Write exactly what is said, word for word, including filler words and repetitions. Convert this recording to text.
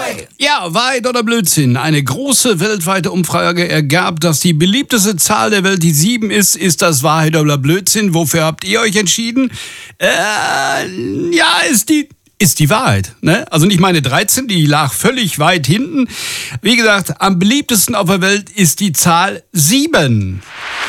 drei. Ja, Wahrheit oder Blödsinn? Eine große weltweite Umfrage ergab, dass die beliebteste Zahl der Welt die sieben ist. Ist das Wahrheit oder Blödsinn? Wofür habt ihr euch entschieden? Äh, ja, ist die... Ist die Wahrheit, ne? Also nicht meine dreizehn, die lag völlig weit hinten. Wie gesagt, am beliebtesten auf der Welt ist die Zahl sieben.